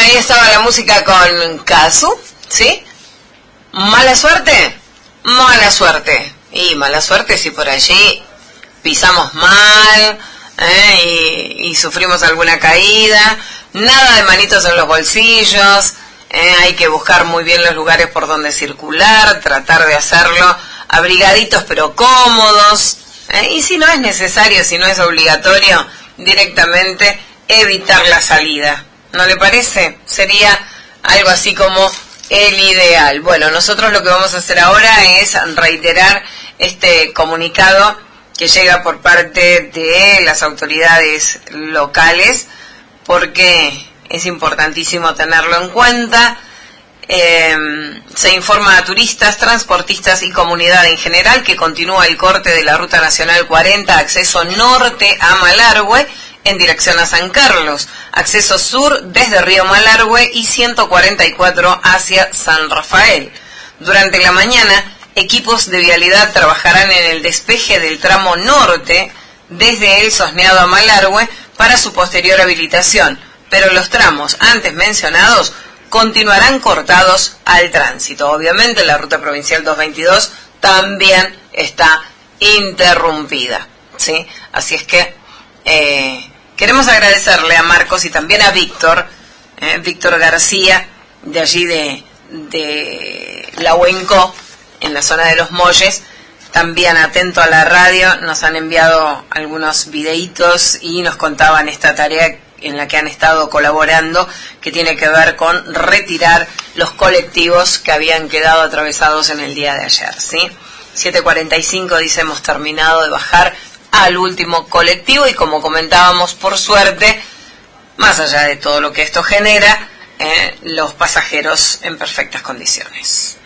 ahí estaba la música con Kazu, ¿sí? ¿Mala suerte? Mala suerte. Y mala suerte si por allí pisamos mal y sufrimos alguna caída. Nada de manitos en los bolsillos. Hay que buscar muy bien los lugares por donde circular, tratar de hacerlo abrigaditos pero cómodos. Y si no es necesario, si no es obligatorio, directamente evitar la salida. ¿No le parece? Sería algo así como el ideal. Bueno, nosotros lo que vamos a hacer ahora es reiterar este comunicado que llega por parte de las autoridades locales, porque es importantísimo tenerlo en cuenta. Se informa a turistas, transportistas y comunidad en general que continúa el corte de la Ruta Nacional 40, acceso norte a Malargüe, en dirección a San Carlos, acceso sur desde Río Malargüe y 144 hacia San Rafael. Durante la mañana, equipos de vialidad trabajarán en el despeje del tramo norte desde el Sosneado a Malargüe para su posterior habilitación, pero los tramos antes mencionados continuarán cortados al tránsito. Obviamente la ruta provincial 222 también está interrumpida, ¿sí? Así es que queremos agradecerle a Marcos y también a Víctor García, de allí de la Huenco, en la zona de Los Molles, también atento a la radio. Nos han enviado algunos videitos y nos contaban esta tarea en la que han estado colaborando, que tiene que ver con retirar los colectivos que habían quedado atravesados en el día de ayer, ¿sí? 7:45 dice, hemos terminado de bajar al último colectivo y, como comentábamos, por suerte, más allá de todo lo que esto genera, los pasajeros en perfectas condiciones.